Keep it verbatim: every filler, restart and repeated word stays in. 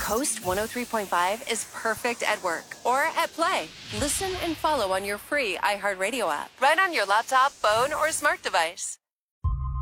Coast one oh three point five is perfect at work or at play. Listen and follow on your free iHeartRadio app, right on your laptop, phone, or smart device.